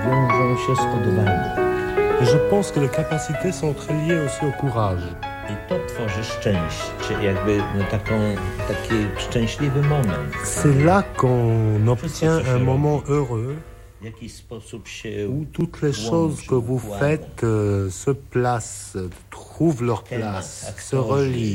wiążą się z odwagą. Je pense que les capacités sont très liées aussi au courage. I to tworzy szczęście, jakby taki szczęśliwy moment. C'est là qu'on obtient un moment heureux W jakiś sposób się où toutes les choses que vous faites se placent, trouvent leur place, se relient.